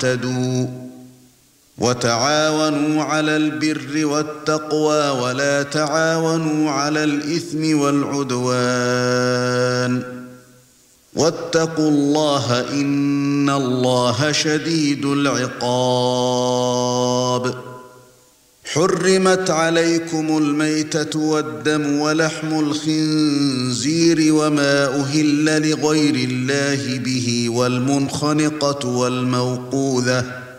تعتدوا وتعاونوا على البر والتقوى ولا تعاونوا على الإثم والعدوان واتقوا الله إن الله شديد العقاب حرمت عليكم الميتة والدم ولحم الخنزير وما أهل لغير الله به والمنخنقة والموقوذة